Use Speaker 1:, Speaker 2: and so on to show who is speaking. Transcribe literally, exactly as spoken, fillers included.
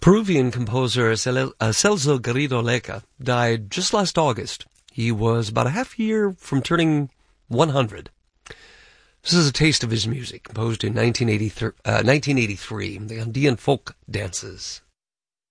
Speaker 1: Peruvian composer Cel- uh, Celso Garrido Leca died just last August. He was about a half year from turning one hundred. This is a taste of his music, composed in nineteen eighty-three, uh, nineteen eighty-three, the Andean folk dances.